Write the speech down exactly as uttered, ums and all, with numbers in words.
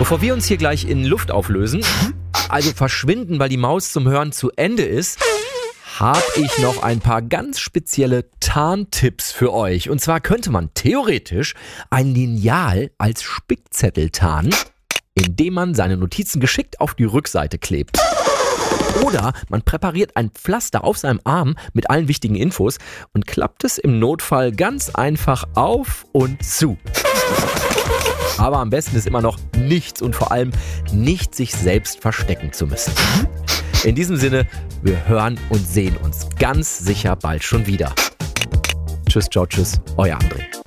Bevor wir uns hier gleich in Luft auflösen, also verschwinden, weil die Maus zum Hören zu Ende ist, habe ich noch ein paar ganz spezielle Tarntipps für euch. Und zwar könnte man theoretisch ein Lineal als Spickzettel tarnen, indem man seine Notizen geschickt auf die Rückseite klebt. Oder man präpariert ein Pflaster auf seinem Arm mit allen wichtigen Infos und klappt es im Notfall ganz einfach auf und zu. Aber am besten ist immer noch nichts und vor allem nicht sich selbst verstecken zu müssen. In diesem Sinne, wir hören und sehen uns ganz sicher bald schon wieder. Tschüss, ciao, tschüss, euer André.